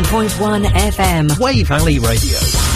101.1 FM. Way Valley Radio.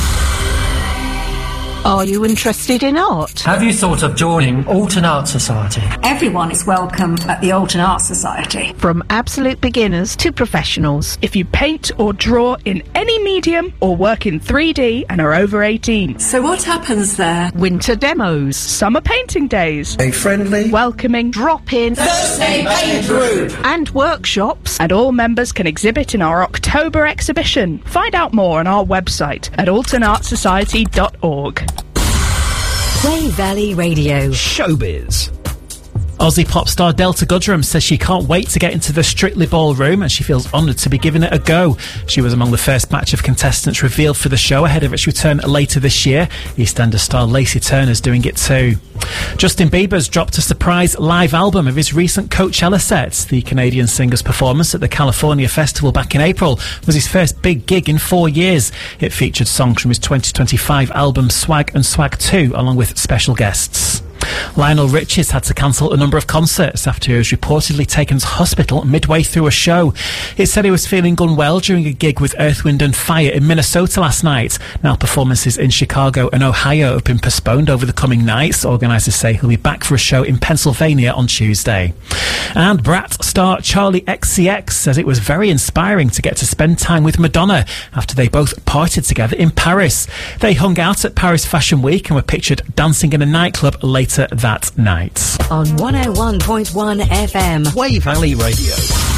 Are you interested in art? Have you thought of joining Alton Art Society? Everyone is welcome at the Alton Art Society. From absolute beginners to professionals. If you paint or draw in any medium or work in 3D and are over 18. So what happens there? Winter demos. Summer painting days. A friendly, welcoming, drop-in, Thursday paint group. And workshops. And all members can exhibit in our October exhibition. Find out more on our website at altonartsociety.org. Way Valley Radio. Showbiz. Aussie pop star Delta Goodrem says she can't wait to get into the Strictly Ballroom and she feels honoured to be giving it a go. She was among the first batch of contestants revealed for the show ahead of its return later this year. EastEnders star Lacey Turner's doing it too. Justin Bieber's dropped a surprise live album of his recent Coachella set. The Canadian singer's performance at the California Festival back in April was his first big gig in 4 years. It featured songs from his 2025 album Swag and Swag 2 along with special guests. Lionel Richie's had to cancel a number of concerts after he was reportedly taken to hospital midway through a show. It said he was feeling unwell during a gig with Earth, Wind and Fire in Minnesota last night. Now performances in Chicago and Ohio have been postponed over the coming nights. Organisers say he'll be back for a show in Pennsylvania on Tuesday. And Brat star Charlie XCX says it was very inspiring to get to spend time with Madonna after they both partied together in Paris. They hung out at Paris Fashion Week and were pictured dancing in a nightclub later that night. On 101.1 FM. Way Valley Radio.